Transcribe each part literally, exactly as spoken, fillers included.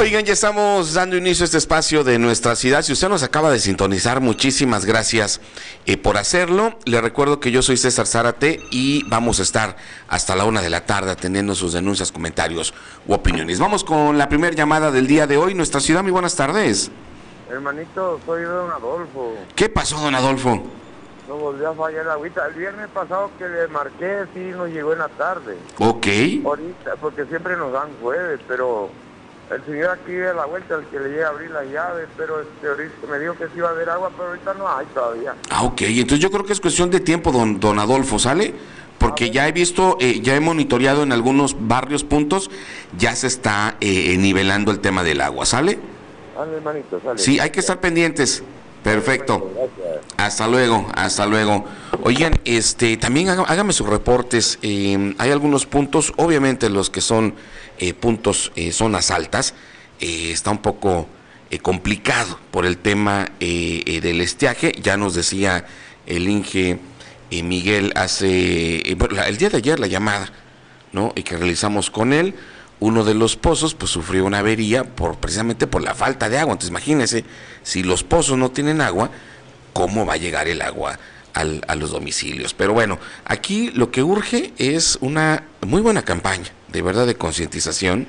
Oigan, ya estamos dando inicio a este espacio de nuestra ciudad. Si usted nos acaba de sintonizar, muchísimas gracias eh, por hacerlo. Le recuerdo que yo soy César Zárate y vamos a estar hasta la una de la tarde atendiendo sus denuncias, comentarios u opiniones. Vamos con la primera llamada del día de hoy. Nuestra ciudad, muy buenas tardes. Hermanito, soy don Adolfo. ¿Qué pasó, don Adolfo? No volvió a fallar la agüita. El viernes pasado que le marqué, sí nos llegó en la tarde. Ok. Ahorita, porque siempre nos dan jueves, pero el señor aquí de la vuelta, el que le llega a abrir la llave, pero este, ahorita me dijo que sí iba a haber agua, pero ahorita no hay todavía. Ah, ok. Entonces yo creo que es cuestión de tiempo, don, don Adolfo, ¿sale? Porque ya he visto, eh, ya he monitoreado en algunos barrios, puntos, ya se está eh, nivelando el tema del agua, ¿sale? Dale, hermanito, sale. Sí, hay que estar pendientes. Perfecto. Hasta luego, hasta luego. Oigan, este, también haga, hágame sus reportes. Eh, hay algunos puntos, obviamente los que son eh, puntos, eh, zonas altas, eh, está un poco eh, complicado por el tema eh, eh, del estiaje. Ya nos decía el Inge eh, Miguel hace, eh, el día de ayer la llamada, ¿no? Y que realizamos con él. Uno de los pozos pues sufrió una avería por precisamente por la falta de agua. Entonces imagínense, si los pozos no tienen agua, ¿cómo va a llegar el agua al, a los domicilios? Pero bueno, aquí lo que urge es una muy buena campaña, de verdad, de concientización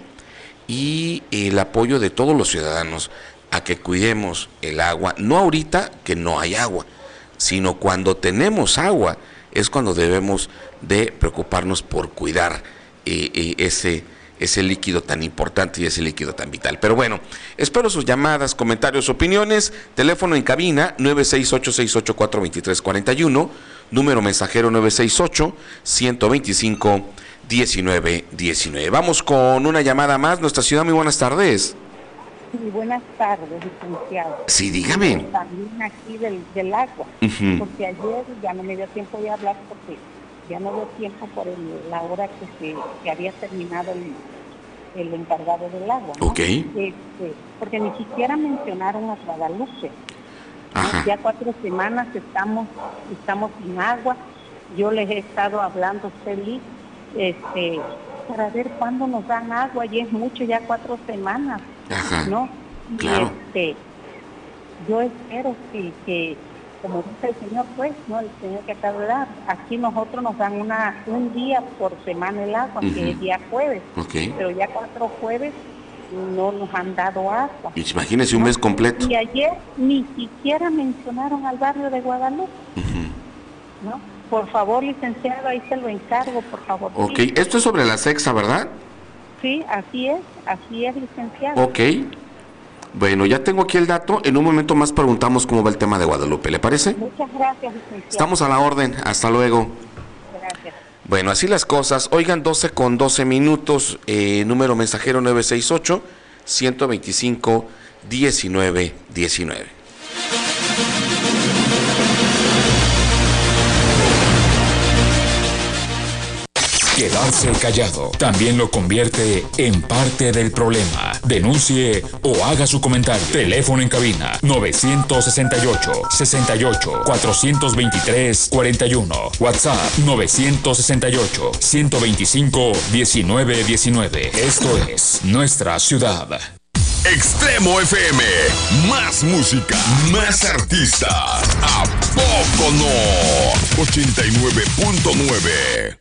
y el apoyo de todos los ciudadanos a que cuidemos el agua. No ahorita que no hay agua, sino cuando tenemos agua, es cuando debemos de preocuparnos por cuidar eh, eh, ese ese líquido tan importante y ese líquido tan vital. Pero bueno, espero sus llamadas, comentarios, opiniones. Teléfono en cabina nueve seis ocho, seis ocho cuatro, dos tres cuatro uno, número mensajero nueve seis ocho, uno dos cinco, uno nueve uno nueve. Vamos con una llamada más. Nuestra ciudad, muy buenas tardes. Sí, buenas tardes, licenciado. Sí, dígame. También aquí del, del agua, uh-huh. Porque ayer ya no me dio tiempo de hablar porque ya no dio tiempo por el, la hora que se que había terminado el, el encargado del agua, ¿no? Ok. Este, porque ni siquiera mencionaron a Guadalupe. Ajá. Ya cuatro semanas estamos estamos sin agua. Yo les he estado hablando feliz este, para ver cuándo nos dan agua, y es mucho, ya cuatro semanas. Ajá. ¿No? Claro. Y este, yo espero que, que como dice el señor, pues, ¿no? El señor que acaba de dar, aquí nosotros nos dan una un día por semana el agua, uh-huh. que es día jueves, okay. Pero ya cuatro jueves no nos han dado agua. Imagínese un ¿no? mes completo. Y ayer ni siquiera mencionaron al barrio de Guadalupe, uh-huh. ¿no? Por favor, licenciado, ahí se lo encargo, por favor. Ok, sí. Esto es sobre la Sexta, ¿verdad? Sí, así es, así es, licenciado. Ok. Bueno, ya tengo aquí el dato. En un momento más preguntamos cómo va el tema de Guadalupe. ¿Le parece? Muchas gracias, licenciado. Estamos a la orden. Hasta luego. Gracias. Bueno, así las cosas. Oigan, doce con doce minutos. Eh, número mensajero nueve seis ocho, uno dos cinco, uno nueve uno nueve. Quedarse callado también lo convierte en parte del problema. Denuncie o haga su comentario. Teléfono en cabina nueve seis ocho, sesenta y ocho, cuatrocientos veintitrés, cuarenta y uno. WhatsApp nueve seis ocho, ciento veinticinco, diecinueve diecinueve. Esto es Nuestra Ciudad. Extremo F M, más música, más artistas. ¿A poco no? ochenta y nueve punto nueve.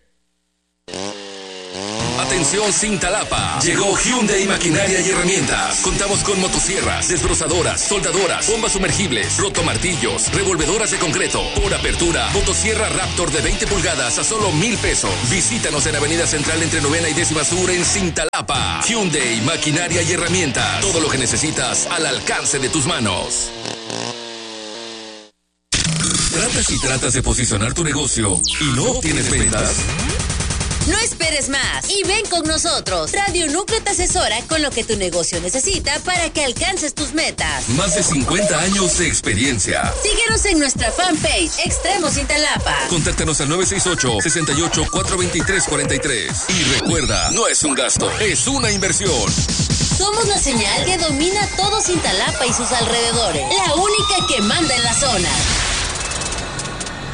Atención Cintalapa, llegó Hyundai Maquinaria y Herramientas. Contamos con motosierras, desbrozadoras, soldadoras, bombas sumergibles, rotomartillos, revolvedoras de concreto. Por apertura, motosierra Raptor de veinte pulgadas a solo mil pesos. Visítanos en Avenida Central entre Novena y Décima Sur en Cintalapa. Hyundai Maquinaria y Herramientas, todo lo que necesitas al alcance de tus manos. ¿Tratas y tratas de posicionar tu negocio y no obtienes ventas? No esperes más y ven con nosotros. Radio Núcleo te asesora con lo que tu negocio necesita para que alcances tus metas. Más de cincuenta años de experiencia. Síguenos en nuestra fanpage Extremo Cintalapa. Contáctanos al nueve seis ocho, sesenta y ocho, cuatro veintitrés, cuarenta y tres. Y recuerda, no es un gasto, es una inversión. Somos la señal que domina todo Cintalapa y sus alrededores. La única que manda en la zona.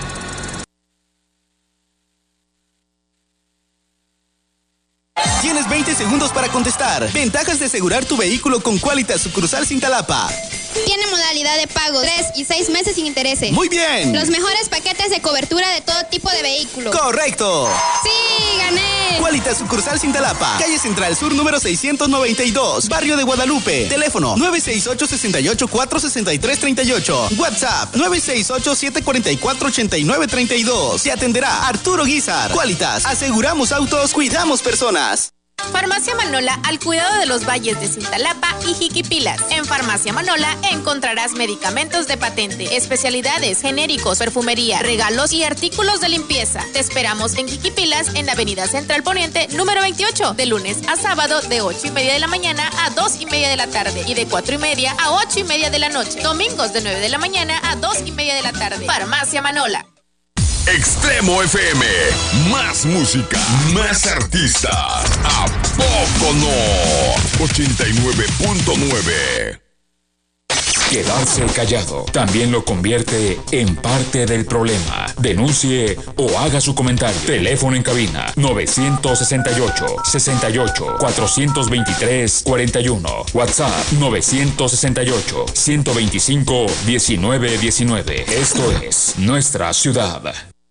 Tienes veinte segundos para contestar. Ventajas de asegurar tu vehículo con Qualitas sucursal Cintalapa. Tiene modalidad de pago tres y seis meses sin intereses. Muy bien. Los mejores paquetes de cobertura de todo tipo de vehículos. Correcto. Sí, gané. Qualitas sucursal Cintalapa, calle Central Sur número seiscientos noventa y dos, barrio de Guadalupe. Teléfono nueve seis ocho, seis ocho, cuatro seis tres tres ocho. WhatsApp nueve seis ocho, siete cuatro cuatro, ocho nueve tres dos. Se atenderá Arturo Guizar. Qualitas, aseguramos autos, cuidamos personas. Farmacia Manola, al cuidado de los valles de Cintalapa y Jiquipilas. En Farmacia Manola encontrarás medicamentos de patente, especialidades, genéricos, perfumería, regalos y artículos de limpieza. Te esperamos en Jiquipilas, en la Avenida Central Poniente, número veintiocho, de lunes a sábado, de ocho y media de la mañana a dos y media de la tarde y de cuatro y media a ocho y media de la noche. Domingos de nueve de la mañana a dos y media de la tarde. Farmacia Manola. Extremo F M, más música, más artistas. ¿A poco no? ochenta y nueve punto nueve. Quedarse callado también lo convierte en parte del problema. Denuncie o haga su comentario. Teléfono en cabina novecientos sesenta y ocho, sesenta y ocho, cuatrocientos veintitrés, cuarenta y uno. WhatsApp novecientos sesenta y ocho, ciento veinticinco, diecinueve diecinueve. Esto es Nuestra Ciudad.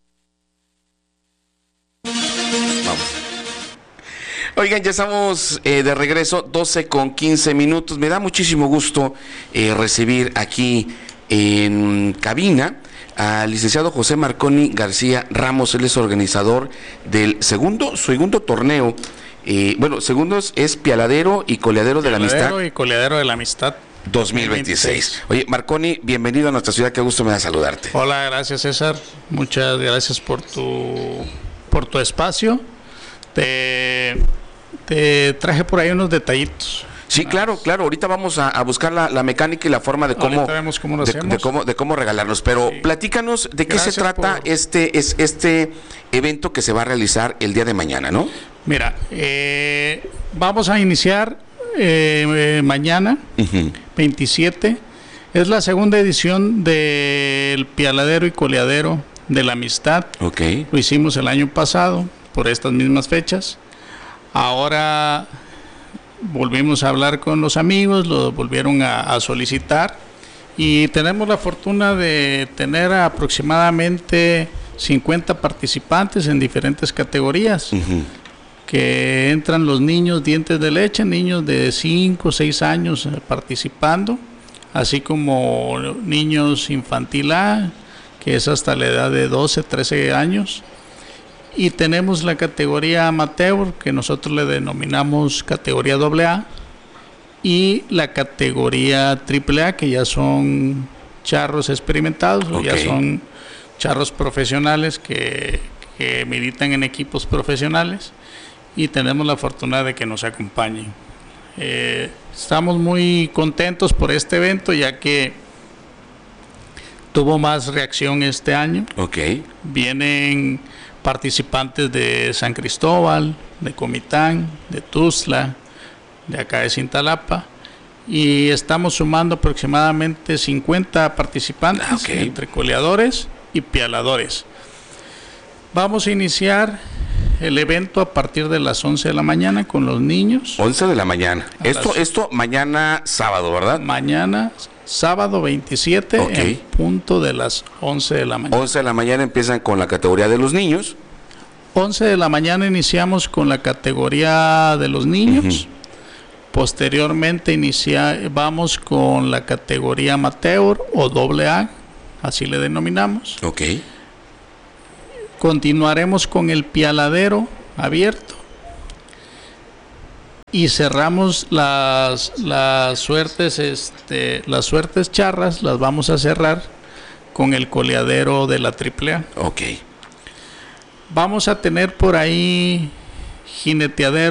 Oigan, ya estamos eh, de regreso, doce con quince minutos. Me da muchísimo gusto eh, recibir aquí en cabina al licenciado José Marconi García Ramos. Él es organizador del segundo, segundo torneo. Eh, bueno, segundo es, es Pialadero y Coleadero de la Amistad. Pialadero y Coleadero de la Amistad. dos mil veintiséis. Oye, Marconi, bienvenido a nuestra ciudad. Qué gusto me da saludarte. Hola, gracias César. Muchas gracias por tu, por tu espacio. Te... Te traje por ahí unos detallitos. Sí, claro, claro. Ahorita vamos a, a buscar la, la mecánica y la forma de cómo, cómo lo de, hacemos. de cómo de cómo regalarlos. Pero sí, platícanos de qué Gracias se trata por... este es este evento que se va a realizar el día de mañana, ¿no? Mira, eh, vamos a iniciar eh, eh, mañana, uh-huh. veintisiete. Es la segunda edición del Pialadero y Coleadero de la Amistad. Okay. Lo hicimos el año pasado por estas mismas fechas. Ahora volvimos a hablar con los amigos, lo volvieron a, a solicitar y tenemos la fortuna de tener aproximadamente cincuenta participantes en diferentes categorías, uh-huh. que entran los niños dientes de leche, niños de cinco o seis años participando, así como niños infantil A, que es hasta la edad de doce, trece años. Y tenemos la categoría amateur, que nosotros le denominamos categoría doble A, y la categoría triple A, que ya son charros experimentados, okay. o ya son charros profesionales que, que militan en equipos profesionales, y tenemos la fortuna de que nos acompañen. Eh, estamos muy contentos por este evento, ya que tuvo más reacción este año. Okay. Vienen participantes de San Cristóbal, de Comitán, de Tuxtla, de acá de Cintalapa, y estamos sumando aproximadamente cincuenta participantes, okay. entre coleadores y pialadores. Vamos a iniciar el evento a partir de las once de la mañana con los niños. once de la mañana. Esto, las... esto mañana sábado, ¿verdad? Mañana sábado veintisiete, okay. en punto de las once de la mañana. once de la mañana empiezan con la categoría de los niños. once de la mañana iniciamos con la categoría de los niños. Uh-huh. Posteriormente inicia, vamos con la categoría amateur o doble A, así le denominamos. Ok. Continuaremos con el pialadero abierto. Y cerramos las, las suertes, este, las suertes charras, las vamos a cerrar con el coleadero de la triple A. Ok. Vamos a tener por ahí jineteadero